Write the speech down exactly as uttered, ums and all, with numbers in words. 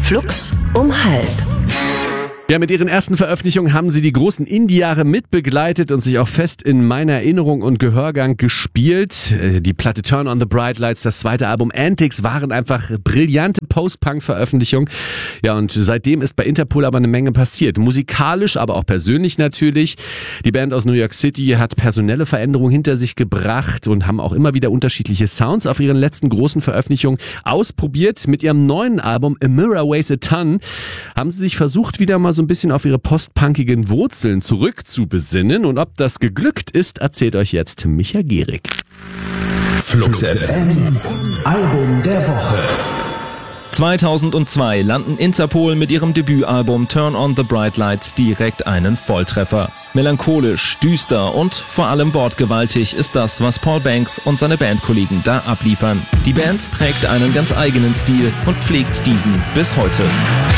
Flux um halb. Ja, mit ihren ersten Veröffentlichungen haben sie die großen Indie-Jahre mitbegleitet und sich auch fest in meiner Erinnerung und Gehörgang gespielt. Die Platte Turn on the Bright Lights, das zweite Album Antics waren einfach brillante Post-Punk-Veröffentlichungen. Ja, und seitdem ist bei Interpol aber eine Menge passiert. Musikalisch, aber auch persönlich natürlich. Die Band aus New York City hat personelle Veränderungen hinter sich gebracht und haben auch immer wieder unterschiedliche Sounds auf ihren letzten großen Veröffentlichungen ausprobiert. Mit ihrem neuen Album A Mirror Weighs a Ton haben sie sich versucht, wieder mal so ein bisschen auf ihre postpunkigen Wurzeln zurückzubesinnen. Und ob das geglückt ist, erzählt euch jetzt Micha Gehrig. Flux F M, Album der Woche. zweitausendzwei landen Interpol mit ihrem Debütalbum Turn on the Bright Lights direkt einen Volltreffer. Melancholisch, düster und vor allem wortgewaltig ist das, was Paul Banks und seine Bandkollegen da abliefern. Die Band prägt einen ganz eigenen Stil und pflegt diesen bis heute.